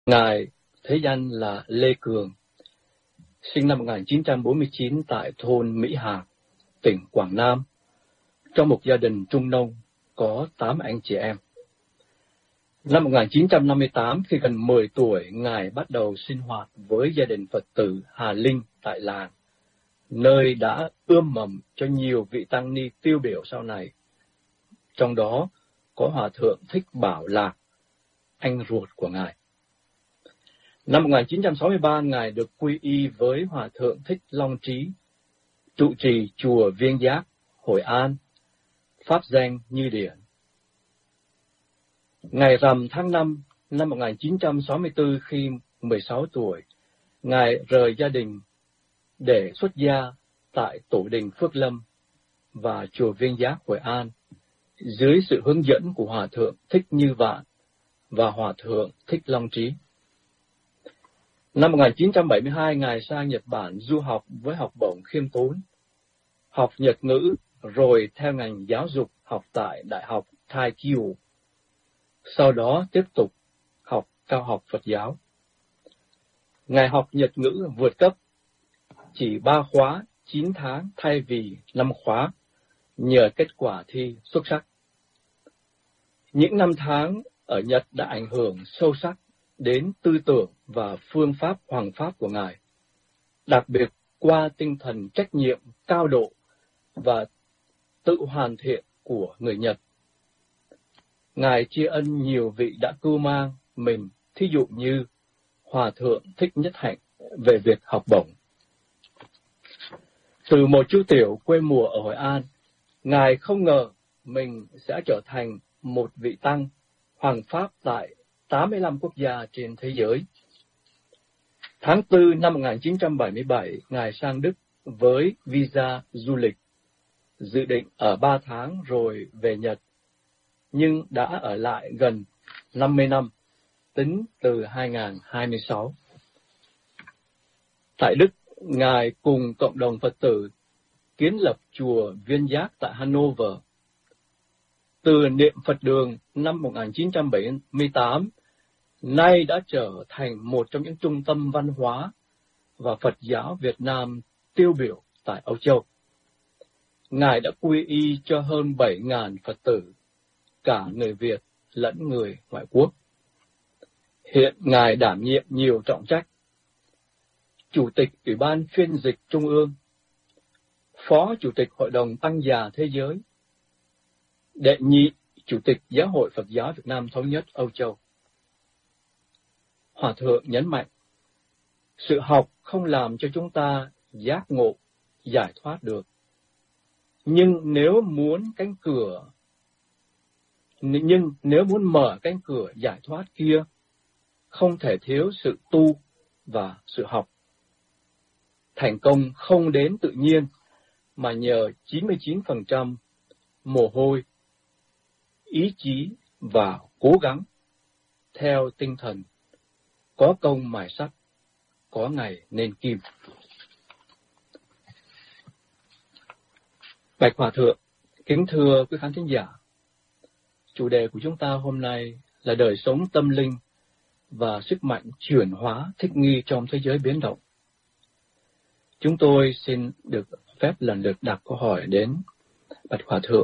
Ngài thế danh là Lê Cường, sinh năm 1949 tại thôn Mỹ Hà, tỉnh Quảng Nam, trong một gia đình trung nông có 8 anh chị em. Năm 1958, khi gần 10 tuổi, Ngài bắt đầu sinh hoạt với gia đình Phật tử Hà Linh tại làng, nơi đã ươm mầm cho nhiều vị tăng ni tiêu biểu sau này. Trong đó có Hòa Thượng Thích Bảo Lạc, anh ruột của Ngài. Năm 1963, Ngài được quy y với Hòa Thượng Thích Long Trí, trụ trì chùa Viên Giác, Hội An, pháp danh Như Điển. Ngày rằm tháng 5 năm 1964, khi 16 tuổi, Ngài rời gia đình để xuất gia tại Tổ đình Phước Lâm và chùa Viên Giác, Hội An, dưới sự hướng dẫn của Hòa Thượng Thích Như Vạn và Hòa Thượng Thích Long Trí. Năm 1972, Ngài sang Nhật Bản du học với học bổng khiêm tốn, học Nhật ngữ, rồi theo ngành giáo dục học tại Đại học Taikyo. Sau đó tiếp tục học cao học Phật giáo. Ngài học Nhật ngữ vượt cấp, chỉ 3 khóa 9 tháng thay vì 5 khóa, nhờ kết quả thi xuất sắc. Những năm tháng ở Nhật đã ảnh hưởng sâu sắc đến tư tưởng và phương pháp hoằng pháp của Ngài, đặc biệt qua tinh thần trách nhiệm cao độ và tự hoàn thiện của người Nhật. Ngài tri ân nhiều vị đã cưu mang mình, thí dụ như Hòa Thượng Thích Nhất Hạnh, về việc học bổng. Từ một chú tiểu quê mùa ở Hội An, Ngài không ngờ mình sẽ trở thành một vị tăng hoằng pháp tại 85 quốc gia trên thế giới. Tháng 4 năm 1977, Ngài sang Đức với visa du lịch, dự định ở 3 tháng rồi về Nhật, nhưng đã ở lại gần 50 năm, tính từ 2026. Tại Đức, Ngài cùng cộng đồng Phật tử kiến lập chùa Viên Giác tại Hanover. Từ niệm Phật đường năm 1978, nay đã trở thành một trong những trung tâm văn hóa và Phật giáo Việt Nam tiêu biểu tại Âu Châu. Ngài đã quy y cho hơn 7.000 Phật tử, cả người Việt lẫn người ngoại quốc. Hiện Ngài đảm nhiệm nhiều trọng trách: Chủ tịch Ủy ban Phiên dịch Trung ương, Phó Chủ tịch Hội đồng Tăng già Thế giới, Đệ nhị Chủ tịch Giáo hội Phật giáo Việt Nam Thống nhất Âu Châu. Hòa Thượng nhấn mạnh, sự học không làm cho chúng ta giác ngộ, giải thoát được. Nhưng nếu muốn mở cánh cửa giải thoát kia, không thể thiếu sự tu và sự học. Thành công không đến tự nhiên, mà nhờ 99% mồ hôi, ý chí và cố gắng, theo tinh thần có công mài sắt, có ngày nên kim. Bạch Hòa Thượng, kính thưa quý khán thính giả, chủ đề của chúng ta hôm nay là đời sống tâm linh và sức mạnh chuyển hóa thích nghi trong thế giới biến động. Chúng tôi xin được phép lần lượt đặt câu hỏi đến Bạch Hòa Thượng.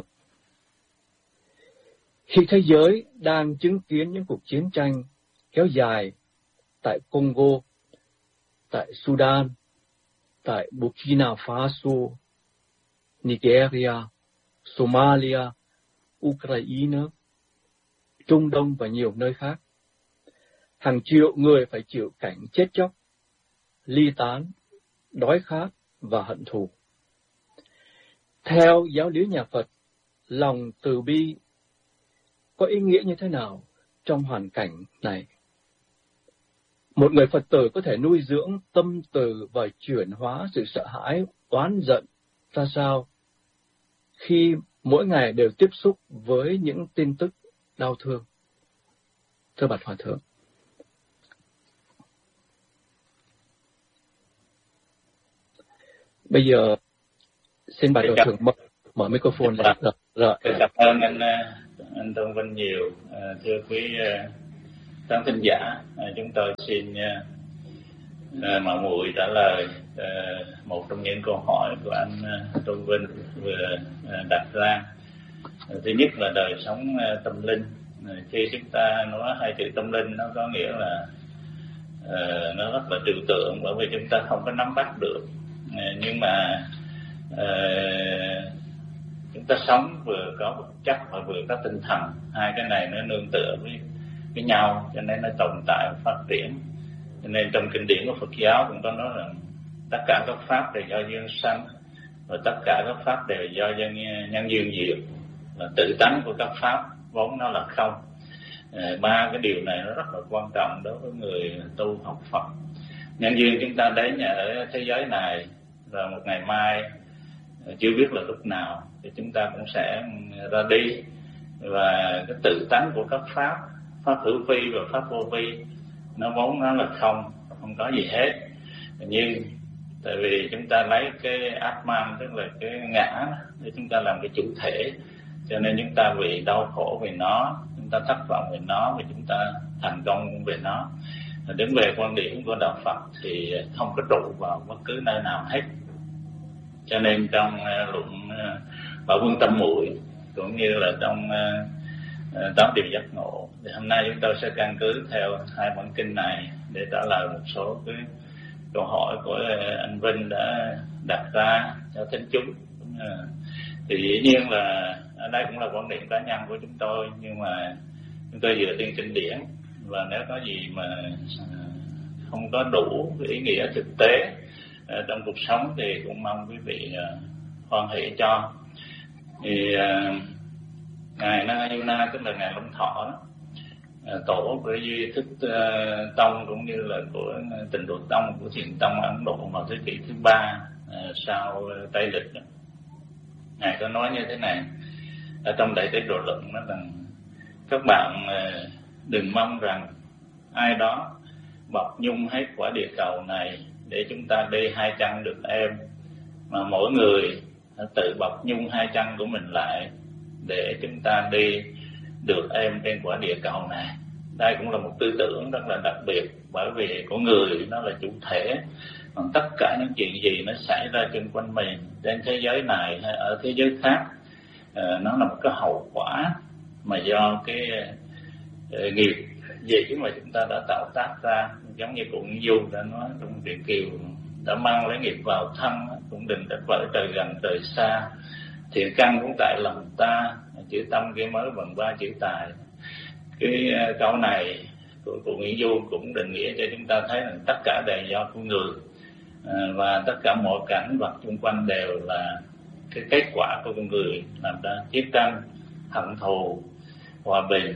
Khi thế giới đang chứng kiến những cuộc chiến tranh kéo dài tại Congo, tại Sudan, tại Burkina Faso, Nigeria, Somalia, Ukraine, Trung Đông và nhiều nơi khác, hàng triệu người phải chịu cảnh chết chóc, ly tán, đói khát và hận thù. Theo giáo lý nhà Phật, lòng từ bi có ý nghĩa như thế nào trong hoàn cảnh này? Một người Phật tử có thể nuôi dưỡng tâm từ và chuyển hóa sự sợ hãi, oán giận ra sao khi mỗi ngày đều tiếp xúc với những tin tức đau thương? Thưa Bạch Hòa Thượng. Bây giờ xin Bạch Hòa Thượng mở microphone lên. Cảm ơn anh Tôn Vinh nhiều. Thưa quý Khán thính giả, chúng tôi xin mạo muội trả lời một trong những câu hỏi của anh Tô Vinh vừa đặt ra. Thứ nhất là đời sống tâm linh. Khi chúng ta nói hai chữ tâm linh, nó có nghĩa là nó rất là trừu tượng, bởi vì chúng ta không có nắm bắt được. Nhưng mà chúng ta sống vừa có vật chất và vừa có tinh thần, hai cái này nó nương tựa với nhau, cho nên nó tồn tại và phát triển. Cho nên trong kinh điển của Phật giáo cũng có nói rằng tất cả các pháp đều do duyên sanh và tất cả các pháp đều do nhân duyên diệt, là tự tánh của các pháp vốn nó là không. Ba cái điều này nó rất là quan trọng đối với người tu học Phật. Nhân duyên chúng ta đến ở thế giới này, rồi một ngày mai chưa biết là lúc nào thì chúng ta cũng sẽ ra đi. Và cái tự tánh của các pháp hữu vi và pháp vô vi, nó vốn nó là không có gì hết. Nhưng tại vì chúng ta lấy cái Atman, tức là cái ngã để chúng ta làm cái chủ thể, cho nên chúng ta bị đau khổ về nó, chúng ta thất vọng về nó, và chúng ta thành công về nó. Đứng về quan điểm của đạo Phật thì không có trụ vào bất cứ nơi nào hết. Cho nên trong luận Bảo Vương Tâm Muội cũng như là trong 8 điều giác ngộ, thì hôm nay chúng tôi sẽ căn cứ theo hai bản kinh này để trả lời một số cái câu hỏi của anh Vinh đã đặt ra cho thính chúng. Thì dĩ nhiên là ở đây cũng là quan điểm cá nhân của chúng tôi, nhưng mà chúng tôi dựa trên kinh điển, và nếu có gì mà không có đủ ý nghĩa thực tế trong cuộc sống thì cũng mong quý vị hoan hỷ cho. Thì ngài Nagayuna, tức là ngài Long Thọ đó, tổ của Duy Thức Tông cũng như là của Tịnh Độ Tông, của Thiền Tông Ấn Độ vào thế kỷ thứ 3 sau Tây Lịch đó. Ngài có nói như thế này ở trong Đại Tế Độ Luận, nói rằng các bạn đừng mong rằng ai đó bọc nhung hết quả địa cầu này để chúng ta đi hai chân được êm, mà mỗi người tự bọc nhung hai chân của mình lại để chúng ta đi được êm trên quả địa cầu này. Đây cũng là một tư tưởng rất là đặc biệt, bởi vì con người nó là chủ thể, còn tất cả những chuyện gì nó xảy ra xung quanh mình trên thế giới này hay ở thế giới khác, nó là một cái hậu quả mà do cái nghiệp gì mà chúng ta đã tạo tác ra. Giống như cụ Nguyễn Du đã nói trong truyện Kiều, đã mang lấy nghiệp vào thân, cũng đừng trách vỡ trời gần trời xa, thiện căn cũng tại lòng ta, chữ tâm kia mới bằng ba chữ tài. Cái câu này của cụ Nguyễn Du cũng định nghĩa cho chúng ta thấy rằng tất cả đều do con người, và tất cả mọi cảnh vật xung quanh đều là cái kết quả của con người làm ra. Chiến tranh, hận thù, hòa bình,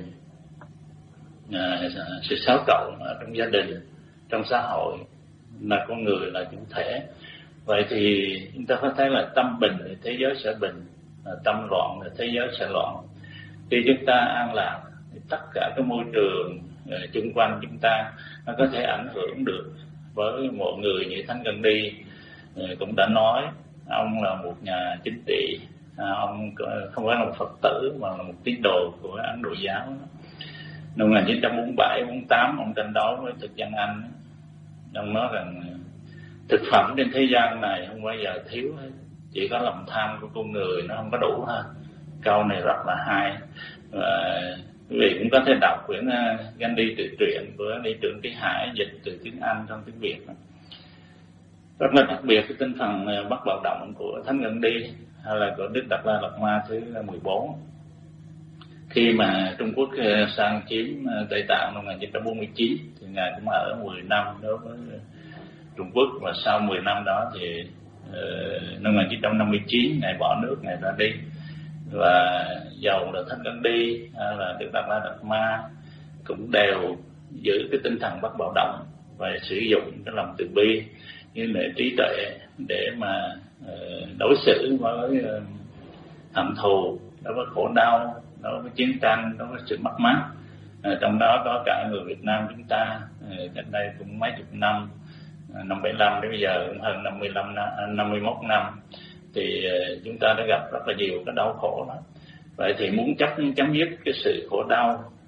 sự xáo trộn ở trong gia đình, trong xã hội, là con người là chủ thể. Vậy thì chúng ta có thấy là tâm bình thì thế giới sẽ bình, tâm loạn thì thế giới sẽ loạn. Khi chúng ta an lạc thì tất cả cái môi trường xung quanh chúng ta nó có thể ảnh hưởng được với mọi người. Như Thánh Gandhi cũng đã nói, ông là một nhà chính trị, ông không phải là một Phật tử mà là một tín đồ của Ấn Độ giáo. Năm 1947-48 ông tranh đấu với thực dân Anh. Ông nói rằng thực phẩm trên thế gian này không bao giờ thiếu hết, chỉ có lòng tham của con người nó không có đủ ha. Câu này rất là hay, và quý vị cũng có thể đọc quyển Gandhi tự truyện của Lý Trưởng Trí Hải dịch từ tiếng Anh trong tiếng Việt. Rất là đặc biệt cái tinh thần bất bạo động của Thánh Gandhi hay là của Đức Đạt Lai Lạt Ma thứ 14. Khi mà Trung Quốc sang chiếm Tây Tạng năm 1949 thì ngài cũng ở 10 năm đối với Trung Quốc, và sau 10 năm đó thì năm 1959 ngài bỏ nước, ngài ra đi. Và dầu là Thánh Gandhi hay là Đức Đạt Lai Lạt Ma cũng đều giữ cái tinh thần bất bạo động và sử dụng cái lòng từ bi như là trí tuệ để mà đối xử với hận thù, đối với khổ đau, đối với chiến tranh, đối với sự mất mát. Trong đó có cả người Việt Nam chúng ta, cách đây cũng mấy chục năm, năm 75 đến bây giờ cũng hơn 51 năm, thì chúng ta đã gặp rất là nhiều cái đau khổ đó. Vậy thì muốn chấm dứt cái sự khổ đau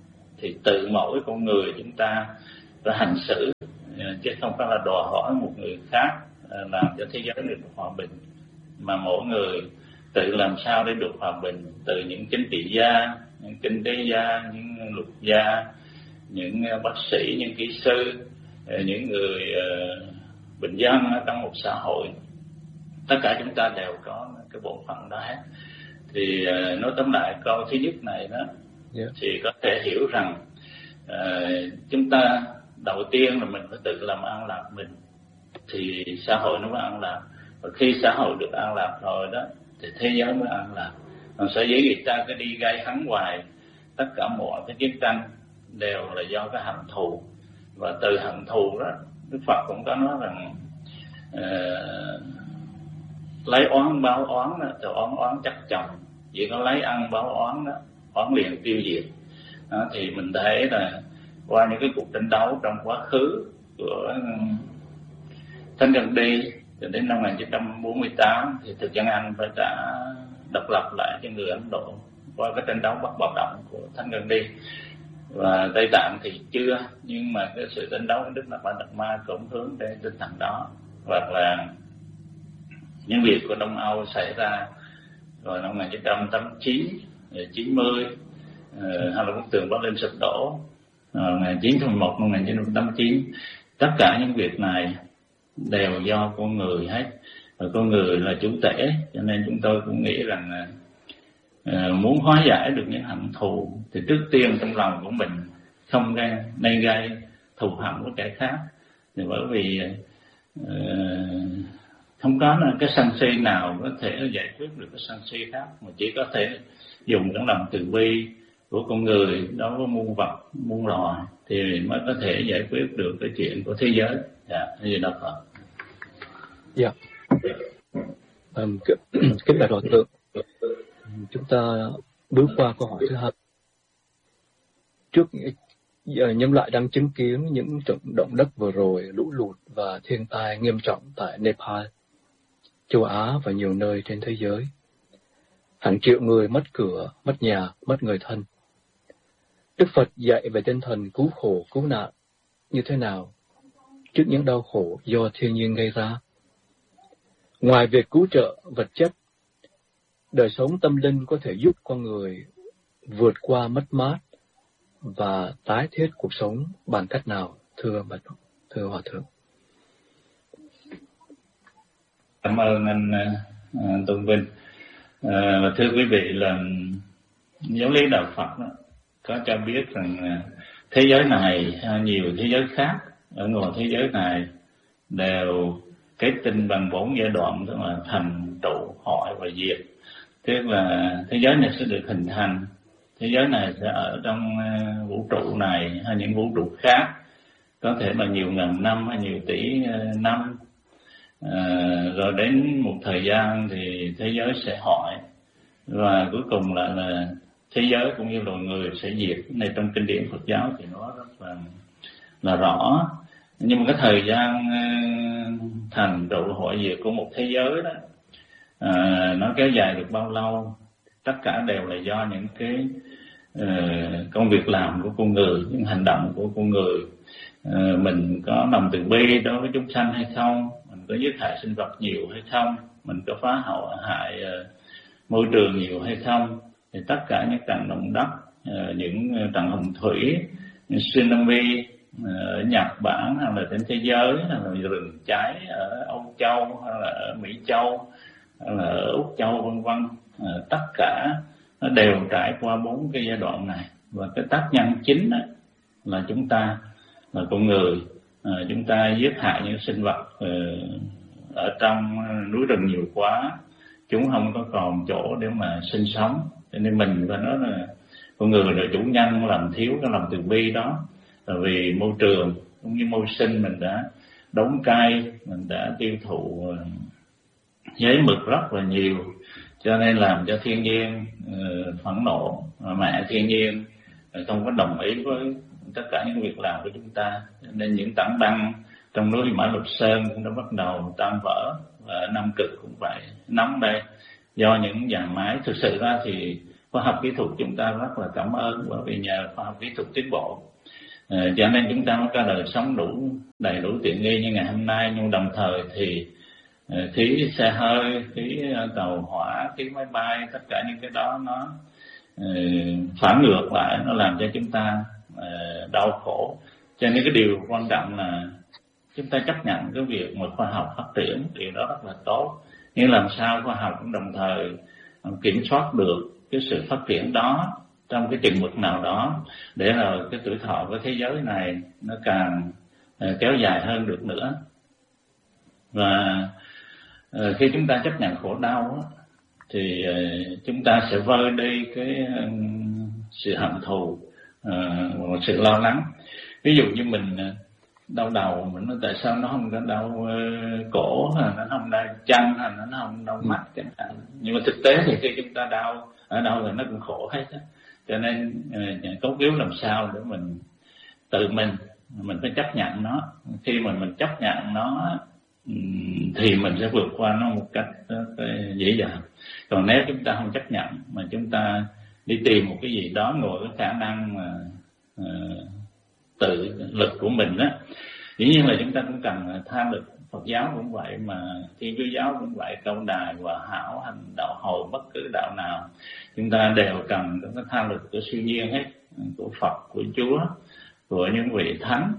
thì tự mỗi con người chúng ta phải hành xử, chứ không phải là đòi hỏi một người khác làm cho thế giới được hòa bình, mà mỗi người tự làm sao để được hòa bình, từ những chính trị gia, những kinh tế gia, những luật gia, những bác sĩ, những kỹ sư, những người bình dân ở trong một xã hội. Tất cả chúng ta đều có cái bổn phận đó hết. Thì nói tóm lại câu thứ nhất này đó, thì có thể hiểu rằng chúng ta đầu tiên là mình phải tự làm an lạc mình, thì xã hội nó mới an lạc. Và khi xã hội được an lạc rồi đó thì thế giới mới an lạc. Còn sở dĩ người ta cứ đi gây hấn hoài, tất cả mọi cái chiến tranh đều là do cái hận thù. Và từ hận thù đó, Đức Phật cũng có nói rằng lấy oán báo oán đó, thì oán chắc chồng. Chỉ có lấy ăn báo oán đó, oán liền tiêu diệt. Đó, thì mình thấy là qua những cái cuộc tranh đấu trong quá khứ của Thánh Gandhi cho đến năm 1948 thì thực dân Anh phải trả độc lập lại cho người Ấn Độ qua cái tranh đấu bất bạo động của Thánh Gandhi. Và Tây Tạng thì chưa, nhưng mà cái sự tranh đấu của Đức Đạt Ma cũng hướng đến tinh thần đó. Hoặc là những việc của Đông Âu xảy ra rồi năm 1989, 90, hay là bức tường Berlin sụp đổ 1911, năm 1989, tất cả những việc này đều do con người hết, và con người là chủ thể. Cho nên chúng tôi cũng nghĩ rằng muốn hóa giải được những hận thù thì trước tiên trong lòng của mình không nên gây thù hận với kẻ khác, thì bởi vì không có cái sân si nào có thể giải quyết được cái sân si khác, mà chỉ có thể dùng cái lòng từ bi của con người đối với muôn vật, muôn loài thì mới có thể giải quyết được cái chuyện của thế giới. Như đó Phật. Dạ. Kính bạch Hòa thượng, chúng ta bước qua câu hỏi thứ hai. Trước nhân loại đang chứng kiến những trận động đất vừa rồi, lũ lụt và thiên tai nghiêm trọng tại Nepal, châu Á và nhiều nơi trên thế giới. Hàng triệu người mất cửa, mất nhà, mất người thân. Đức Phật dạy về tinh thần cứu khổ, cứu nạn như thế nào trước những đau khổ do thiên nhiên gây ra. Ngoài việc cứu trợ vật chất, đời sống tâm linh có thể giúp con người vượt qua mất mát và tái thiết cuộc sống bằng cách nào, thưa Hòa thượng? Cảm ơn anh Tôn Vinh. Và thưa quý vị, là giáo lý đạo Phật đó, có cho biết rằng thế giới này hay nhiều thế giới khác ở ngoài thế giới này đều kết tinh bằng 4 giai đoạn, tức là thành, trụ, hoại và diệt. Tức là thế giới này sẽ được hình thành, thế giới này sẽ ở trong vũ trụ này hay những vũ trụ khác, có thể là nhiều ngàn năm hay nhiều tỷ năm. Rồi đến một thời gian thì thế giới sẽ hoại, và cuối cùng là thế giới cũng như loài người sẽ diệt. Cái này trong kinh điển Phật giáo thì nó rất là rõ. Nhưng mà cái thời gian thành, trụ, hoại, diệt của một thế giới đó, nó kéo dài được bao lâu, tất cả đều là do những cái công việc làm của con người, những hành động của con người. Mình có lòng từ bi đối với chúng sanh hay không, mình có giết hại sinh vật nhiều hay không, mình có phá hại môi trường nhiều hay không. Thì tất cả những trận động đất, những trận hồng thủy, những tsunami ở Nhật Bản hay là trên thế giới, hay là rừng cháy ở Âu Châu hay là ở Mỹ Châu hay là ở Úc Châu vân vân, tất cả nó đều trải qua 4 cái giai đoạn này. Và cái tác nhân chính là chúng ta, là con người. Chúng ta giết hại những sinh vật ở trong núi rừng nhiều quá, chúng không có còn chỗ để mà sinh sống. Cho nên mình phải nói là con người là chủ nhân làm thiếu cái lòng từ bi đó. Là vì môi trường cũng như môi sinh mình đã đóng cai, mình đã tiêu thụ giấy mực rất là nhiều, cho nên làm cho thiên nhiên phẫn nộ. Mẹ thiên nhiên không có đồng ý với tất cả những việc làm của chúng ta, nên những tảng băng trong núi Mã Lục Sơn cũng đã bắt đầu tan vỡ. Và Nam Cực cũng vậy, nóng đây do những dàn máy. Thực sự ra thì khoa học kỹ thuật chúng ta rất là cảm ơn, bởi vì nhờ khoa học kỹ thuật tiến bộ cho nên chúng ta mới có đời sống đầy đủ tiện nghi như ngày hôm nay. Nhưng đồng thời thì khí xe hơi, khí tàu hỏa, khí máy bay, tất cả những cái đó nó phản ngược lại, nó làm cho chúng ta đau khổ. Cho nên cái điều quan trọng là chúng ta chấp nhận cái việc mà khoa học phát triển, điều đó rất là tốt. Nhưng làm sao khoa học cũng đồng thời kiểm soát được cái sự phát triển đó trong cái chừng mực nào đó, để rồi cái tuổi thọ của thế giới này nó càng kéo dài hơn được nữa. Và khi chúng ta chấp nhận khổ đau thì chúng ta sẽ vơi đi cái sự hận thù, một sự lo lắng. Ví dụ như mình đau đầu, mình nói tại sao nó không có đau cổ, hay nó không đau chân, hay nó không đau mắt chẳng hạn. Nhưng mà thực tế thì khi chúng ta đau ở đâu thì nó cũng khổ hết á. Cho nên cốt yếu làm sao để mình tự mình phải chấp nhận nó. Khi mà mình chấp nhận nó thì mình sẽ vượt qua nó một cách dễ dàng. Còn nếu chúng ta không chấp nhận mà chúng ta đi tìm một cái gì đó ngồi cái khả năng mà tự lực của mình á, dĩ nhiên là chúng ta cũng cần tha lực. Phật giáo cũng vậy, mà Thiên Chúa giáo cũng vậy, Câu Đài, Hòa Hảo, Hành Đạo, Hồi, bất cứ đạo nào chúng ta đều cần cái tha lực của siêu nhiên hết, của Phật, của Chúa, của những vị thánh.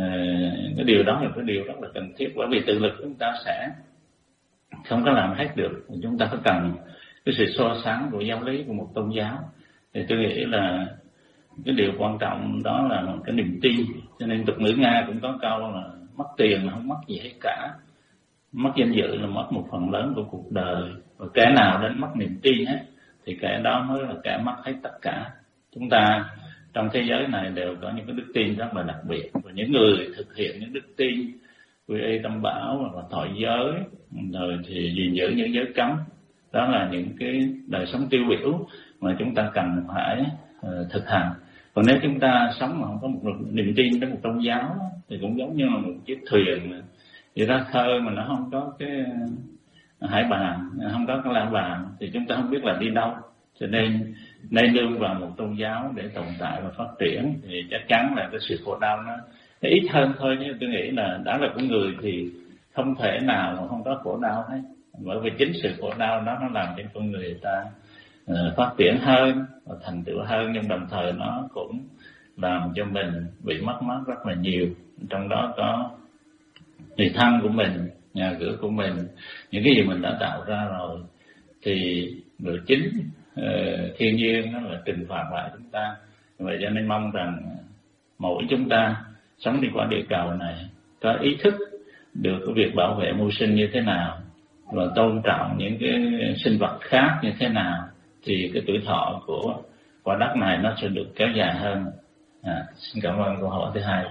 Cái điều đó là cái điều rất là cần thiết, bởi vì tự lực chúng ta sẽ không có làm hết được. Chúng ta có cần cái sự so sánh của giáo lý của một tôn giáo. Thì tôi nghĩ là cái điều quan trọng đó là một cái niềm tin. Cho nên tục ngữ Nga cũng có câu là mất tiền là không mất gì hết cả, mất danh dự là mất một phần lớn của cuộc đời, và kẻ nào đến mất niềm tin hết thì kẻ đó mới là kẻ mất hết tất cả. Chúng ta trong thế giới này đều có những cái đức tin rất là đặc biệt, và những người thực hiện những đức tin quy y tam bảo hoặc là thọ giới, rồi thì gìn giữ những giới cấm, đó là những cái đời sống tiêu biểu mà chúng ta cần phải thực hành. Còn nếu chúng ta sống mà không có một niềm tin đến một tôn giáo thì cũng giống như là một chiếc thuyền đi ra khơi mà nó không có cái hải bàn, không có cái la bàn, thì chúng ta không biết là đi đâu. Cho nên nương vào một tôn giáo để tồn tại và phát triển thì chắc chắn là cái sự khổ đau nó ít hơn thôi. Nhưng tôi nghĩ là đã là con người thì không thể nào mà không có khổ đau hết, bởi vì chính sự khổ đau đó nó làm cho con người ta phát triển hơn và thành tựu hơn, nhưng đồng thời nó cũng làm cho mình bị mất mát rất là nhiều. Trong đó có người thân của mình, nhà cửa của mình, những cái gì mình đã tạo ra rồi, thì người chính thiên nhiên nó là trừng phạt lại chúng ta. Vậy cho nên mong rằng mỗi chúng ta sống đi qua địa cầu này có ý thức được cái việc bảo vệ mưu sinh như thế nào và tôn trọng những cái sinh vật khác như thế nào, thì cái tuổi thọ của quả đất này nó sẽ được kéo dài hơn. Xin cảm ơn câu hỏi thứ hai.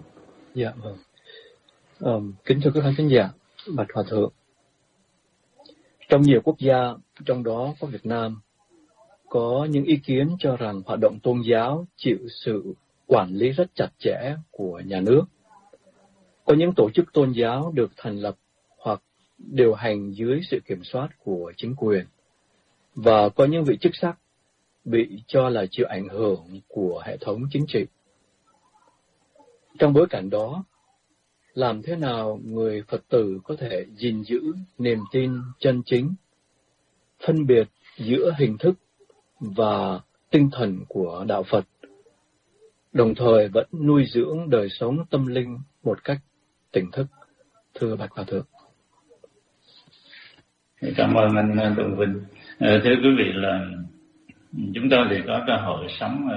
Dạ vâng. Kính thưa các khán thính giả, bạch hòa thượng, trong nhiều quốc gia, trong đó có Việt Nam, có những ý kiến cho rằng hoạt động tôn giáo chịu sự quản lý rất chặt chẽ của nhà nước. Có những tổ chức tôn giáo được thành lập hoặc điều hành dưới sự kiểm soát của chính quyền, và có những vị chức sắc bị cho là chịu ảnh hưởng của hệ thống chính trị. Trong bối cảnh đó, làm thế nào người Phật tử có thể gìn giữ niềm tin chân chính, phân biệt giữa hình thức và tinh thần của đạo Phật, đồng thời vẫn nuôi dưỡng đời sống tâm linh một cách tỉnh thức? Thưa bạch hòa thượng. Cảm ơn anh Tùng Vinh. Thưa quý vị, là chúng tôi thì có cơ hội sống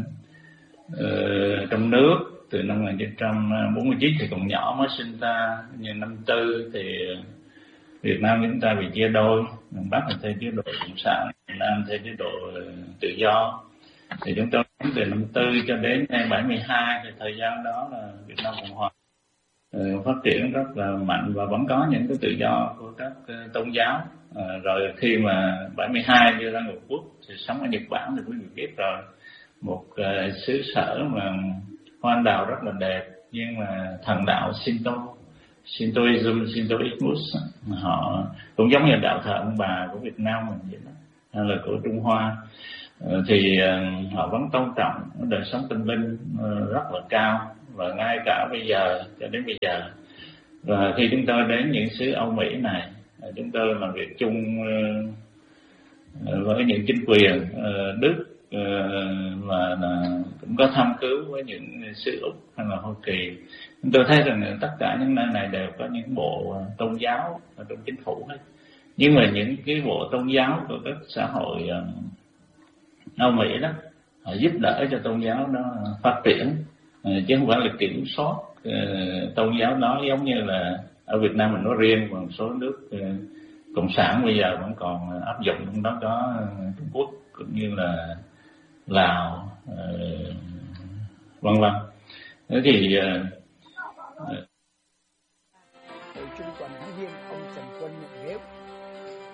ở trong nước từ năm 1949, thì còn nhỏ mới sinh ra. Nhưng năm 4 thì Việt Nam chúng ta bị chia đôi, miền Bắc là theo chế độ cộng sản, miền Nam theo chế độ tự do. Thì chúng tôi từ năm 4 cho đến 72, thì thời gian đó là Việt Nam Cộng Hòa phát triển rất là mạnh, và vẫn có những cái tự do của các tôn giáo. Rồi khi mà 72 đưa ra Ngũ Quốc thì sống ở Nhật Bản thì quý vị biết rồi, một xứ sở mà hoa anh đào rất là đẹp, nhưng mà thần đạo Shintoism, họ cũng giống như đạo thờ ông bà của Việt Nam mình vậy đó, hay là của Trung Hoa. thì họ vẫn tôn trọng đời sống tâm linh rất là cao, và ngay cả bây giờ cho đến bây giờ. Và khi chúng tôi đến những xứ Âu Mỹ này, chúng tôi làm việc chung với những chính quyền Đức và cũng có thăm cứu với những xứ Úc hay là Hoa Kỳ. Chúng tôi thấy rằng tất cả những nơi này đều có những bộ tôn giáo ở trong chính phủ hết, nhưng mà những cái bộ tôn giáo của các xã hội Âu Mỹ đó, họ giúp đỡ cho tôn giáo nó phát triển, chứ không phải là kiểm soát tôn giáo đó, giống như là ở Việt Nam mình nói riêng, và một số nước cộng sản bây giờ vẫn còn áp dụng. Trong đó có Trung Quốc cũng như là Lào, vân vân. Thế thì